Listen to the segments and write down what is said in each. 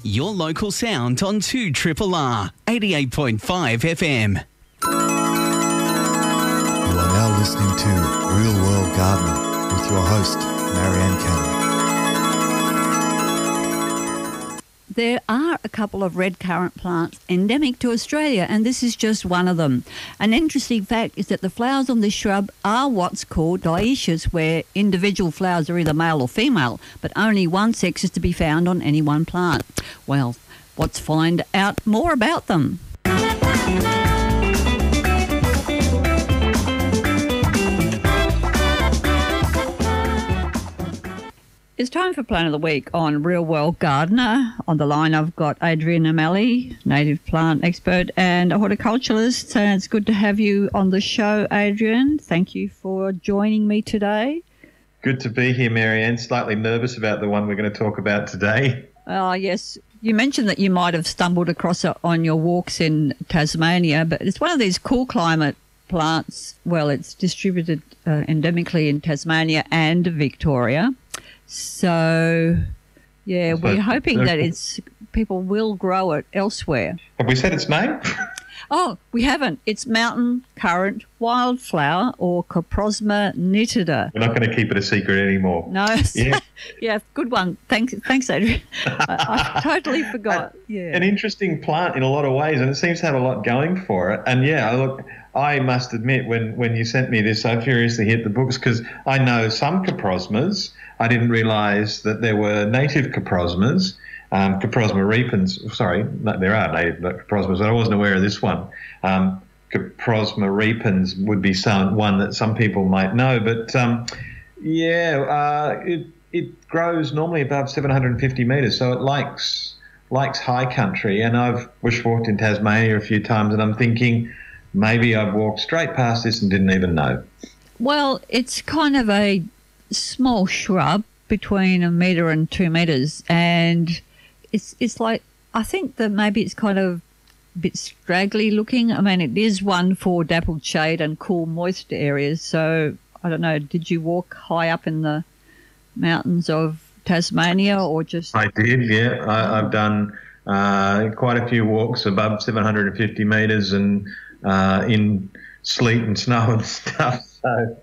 Your local sound on 2 Triple R 88.5 FM. You are now listening to Real World Gardening with your host, Marianne Cannon. There are a couple of red currant plants endemic to Australia, and this is just one of them. An interesting fact is that the flowers on this shrub are what's called dioecious, where individual flowers are either male or female, but only one sex is to be found on any one plant. Well, let's find out more about them. It's time for Plant of the Week on Real World Gardener. On the line, I've got Adrian O'Malley, native plant expert and a horticulturalist. So it's good to have you on the show, Adrian. Thank you for joining me today. Good to be here, Marianne. Slightly nervous about the one we're going to talk about today. Yes. You mentioned that you might have stumbled across it on your walks in Tasmania, but it's one of these cool climate plants. Well, it's distributed endemically in Tasmania and Victoria. So, yeah, we're hoping that people will grow it elsewhere. Have we said its name? Oh, we haven't. It's mountain currant wildflower, or Coprosma nitida. We're not going to keep it a secret anymore. No. Yeah, yeah, good one. Thanks, Adrian. I totally forgot. Yeah. An interesting plant in a lot of ways, and it seems to have a lot going for it. And yeah, look, I must admit, when you sent me this, I furiously hit the books because I know some Coprosmas. I didn't realise that there were native Coprosmas, Coprosma repens. Sorry, no, there are native Coprosmas, but I wasn't aware of this one. Coprosma repens would be one that some people might know, but it grows normally above 750 metres, so it likes high country. And I've bushwalked in Tasmania a few times, and I'm thinking maybe I've walked straight past this and didn't even know. Well, it's kind of a small shrub between 1 metre and 2 metres, and it's like, I think that maybe it's kind of a bit straggly looking. I mean, it is one for dappled shade and cool, moist areas. So I don't know, did you walk high up in the mountains of Tasmania or just? I did, yeah. I've done quite a few walks above 750 metres and in sleet and snow and stuff. So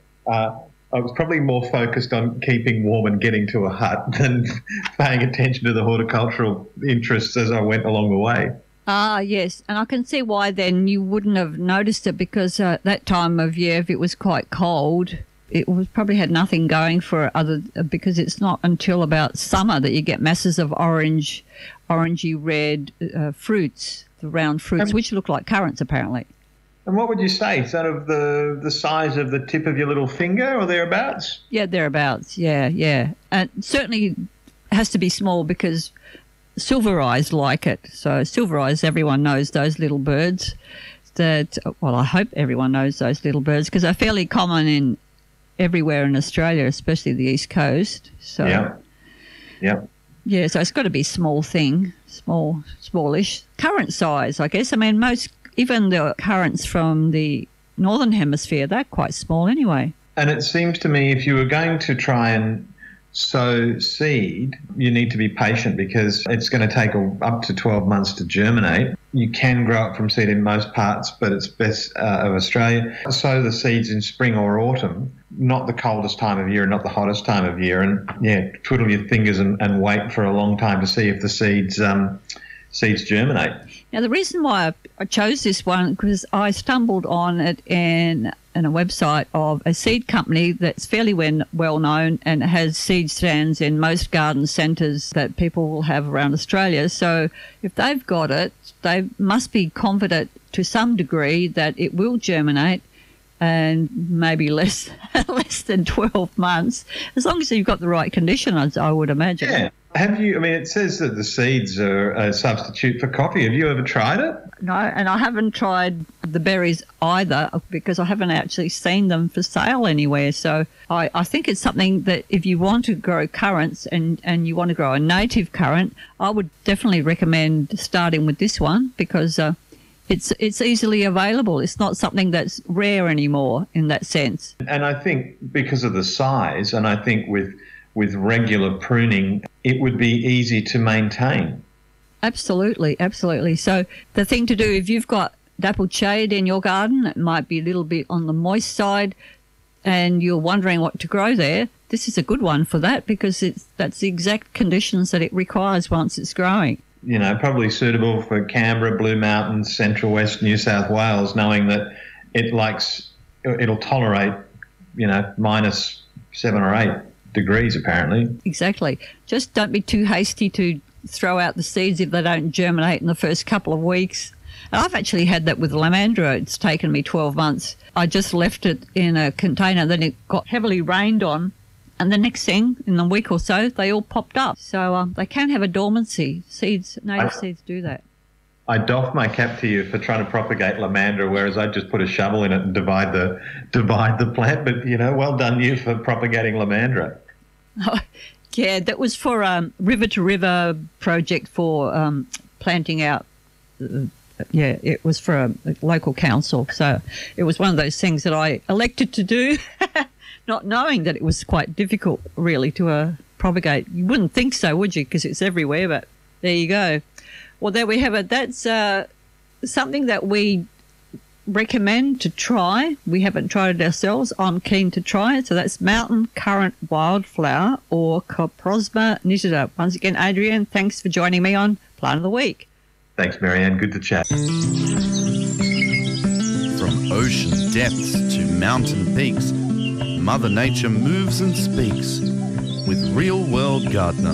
I was probably more focused on keeping warm and getting to a hut than paying attention to the horticultural interests as I went along the way. Ah, yes. And I can see why then you wouldn't have noticed it, because that time of year, if it was quite cold, it was probably had nothing going for it because it's not until about summer that you get masses of orangey red fruits, the round fruits, which look like currants apparently. And what would you say, sort of the size of the tip of your little finger or thereabouts? Yeah, thereabouts, yeah. And certainly has to be small because silver eyes like it. So silver eyes, everyone knows those little birds. I hope everyone knows those little birds because they're fairly common everywhere in Australia, especially the East Coast. So yeah. Yeah, so it's got to be a small thing, smallish. Currant size, I guess. I mean, even the currants from the Northern Hemisphere, they're quite small anyway. And it seems to me if you were going to try and sow seed, you need to be patient because it's going to take up to 12 months to germinate. You can grow it from seed in most parts, but it's best of Australia. Sow the seeds in spring or autumn, not the coldest time of year and not the hottest time of year. And, yeah, twiddle your fingers and wait for a long time to see if the seeds germinate. Now, the reason why I chose this one because I stumbled on it in a website of a seed company that's fairly well known and has seed stands in most garden centres that people will have around Australia. So if they've got it, they must be confident to some degree that it will germinate and maybe less than 12 months, as long as you've got the right conditions, I would imagine. Yeah. It says that the seeds are a substitute for coffee. Have you ever tried it? No, and I haven't tried the berries either because I haven't actually seen them for sale anywhere. So I think it's something that if you want to grow currants and you want to grow a native currant, I would definitely recommend starting with this one because it's easily available. It's not something that's rare anymore in that sense. And I think because of the size, and I think with regular pruning, it would be easy to maintain. Absolutely, absolutely. So the thing to do, if you've got dappled shade in your garden, it might be a little bit on the moist side, and you're wondering what to grow there, this is a good one for that, because that's the exact conditions that it requires once it's growing. You know, probably suitable for Canberra, Blue Mountains, Central West New South Wales, knowing that it'll tolerate, -7 or 8 degrees apparently. Exactly. Just don't be too hasty to throw out the seeds if they don't germinate in the first couple of weeks. And I've actually had that with Lomandra. It's taken me 12 months. I just left it in a container, then it got heavily rained on, and the next thing, in a week or so, they all popped up. So they can have a dormancy. Native seeds do that. I doff my cap to you for trying to propagate Lomandra, whereas I just put a shovel in it and divide the plant. But, well done you for propagating Lomandra. Oh, yeah, that was for River to River project for planting out. It was for a local council. So it was one of those things that I elected to do, not knowing that it was quite difficult, really, to propagate. You wouldn't think so, would you? Because it's everywhere, but there you go. Well, there we have it. That's something that we recommend to try. We haven't tried it ourselves. I'm keen to try it. So that's mountain currant wildflower, or Coprosma nitida. Once again, Adrian, thanks for joining me on Plant of the Week. Thanks, Marianne. Good to chat. From ocean depths to mountain peaks, Mother Nature moves and speaks with Real World Gardener.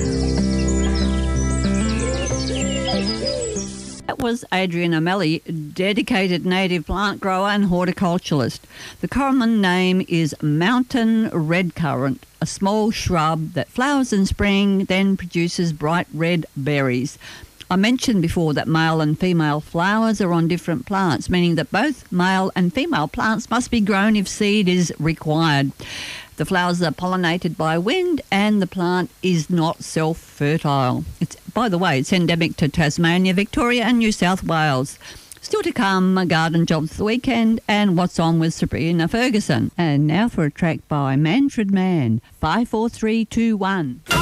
That was Adrian O'Malley, dedicated native plant grower and horticulturalist. The common name is mountain redcurrant, a small shrub that flowers in spring, then produces bright red berries. I mentioned before that male and female flowers are on different plants, meaning that both male and female plants must be grown if seed is required. The flowers are pollinated by wind, and the plant is not self-fertile. By the way, it's endemic to Tasmania, Victoria and New South Wales. Still to come, Garden Jobs the Weekend and What's On with Sabrina Ferguson. And now for a track by Manfred Mann, 54321.